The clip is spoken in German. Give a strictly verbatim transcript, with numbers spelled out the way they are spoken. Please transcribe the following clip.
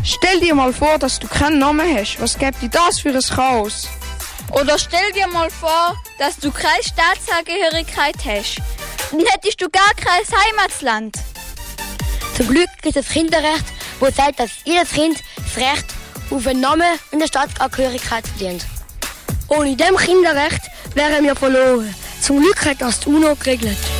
Stell dir mal vor, dass du keinen Namen hast. Was gibt dir das für ein Chaos? Oder stell dir mal vor, dass du keine Staatsangehörigkeit hast. Dann hättest du gar kein Heimatland. Zum Glück gibt es das Kinderrecht, wo sagt, dass jedes Kind das Recht auf einen Namen und eine Staatsangehörigkeit verdient. Ohne dem Kinderrecht wären wir verloren. Zum Glück hat das die UNO geregelt.